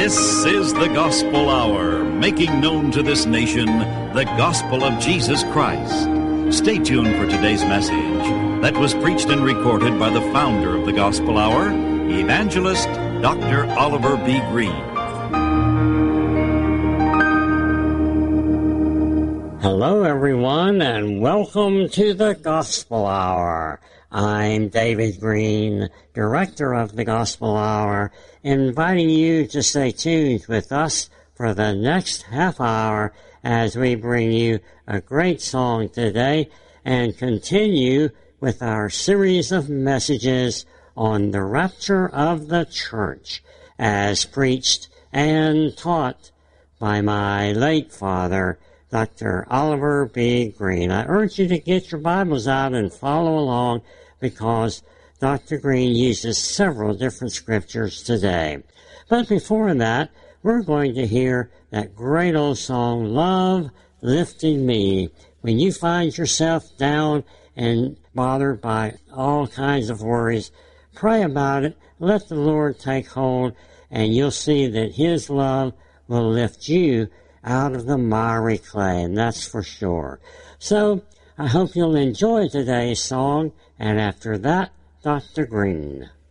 This is the Gospel Hour, making known to this nation the gospel of Jesus Christ. Stay tuned for today's message that was preached and recorded by the founder of the Gospel Hour, Evangelist Dr. Oliver B. Green. Hello, everyone, and welcome to the Gospel Hour. I'm David Green, Director of the Gospel Hour, inviting you to stay tuned with us for the next half hour as we bring you a great song today and continue with our series of messages on the rapture of the church as preached and taught by my late father, Dr. Oliver B. Green. I urge you to get your Bibles out and follow along because Dr. Green uses several different scriptures today. But before that, we're going to hear that great old song, Love Lifting Me. When you find yourself down and bothered by all kinds of worries, pray about it, let the Lord take hold, and you'll see that His love will lift you out of the miry clay, and that's for sure. So, I hope you'll enjoy today's song, and after that, Dr. Green.